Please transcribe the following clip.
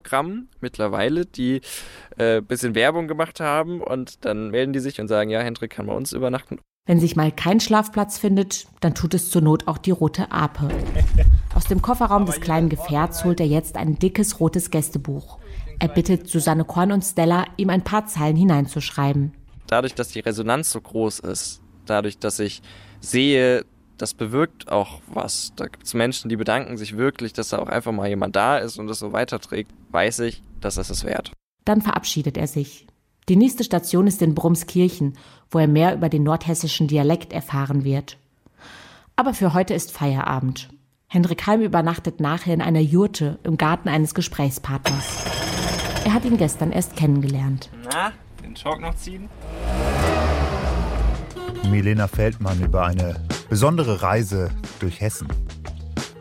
Programm mittlerweile, die bisschen Werbung gemacht haben und dann melden die sich und sagen, ja, Hendrik kann bei uns übernachten. Wenn sich mal kein Schlafplatz findet, dann tut es zur Not auch die Rote Ape. Aus dem Kofferraum des kleinen Gefährts holt er jetzt ein dickes rotes Gästebuch. Er bittet Susanne Korn und Stella, ihm ein paar Zeilen hineinzuschreiben. Dadurch, dass die Resonanz so groß ist, dadurch, dass ich sehe, das bewirkt auch was. Da gibt es Menschen, die bedanken sich wirklich, dass da auch einfach mal jemand da ist und das so weiterträgt, weiß ich, dass es wert. Dann verabschiedet er sich. Die nächste Station ist in Brumskirchen, wo er mehr über den nordhessischen Dialekt erfahren wird. Aber für heute ist Feierabend. Hendrik Halm übernachtet nachher in einer Jurte im Garten eines Gesprächspartners. Er hat ihn gestern erst kennengelernt. Na, den Talk noch ziehen? Milena Feldmann über eine besondere Reise durch Hessen.